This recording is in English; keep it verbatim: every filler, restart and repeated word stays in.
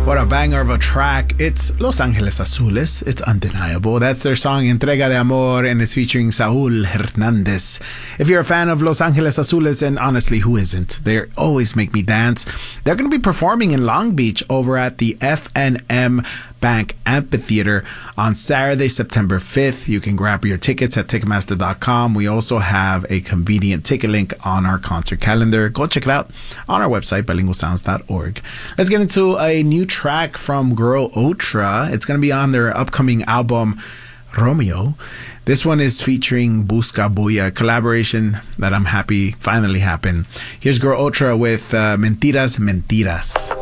What a banger of a track. It's Los Angeles Azules. It's undeniable. That's their song Entrega de Amor, and it's featuring Saul Hernandez. If you're a fan of Los Angeles Azules, and honestly, who isn't? They always make me dance. They're going to be performing in Long Beach over at the F N M Bank Amphitheater on Saturday, September fifth. You can grab your tickets at Ticketmaster dot com. We also have a convenient ticket link on our concert calendar. Go check it out on our website, bilingual sounds dot org. Let's get into a new track from Girl Otra. It's going to be on their upcoming album, Romeo. This one is featuring Busca Bulla, a collaboration that I'm happy finally happened. Here's Girl Otra with uh, Mentiras, Mentiras.